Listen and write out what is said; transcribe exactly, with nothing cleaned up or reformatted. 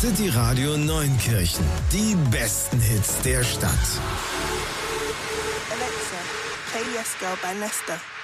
City Radio Neunkirchen. Die besten Hits der Stadt. Alexa, play Yes Girl by Nesta.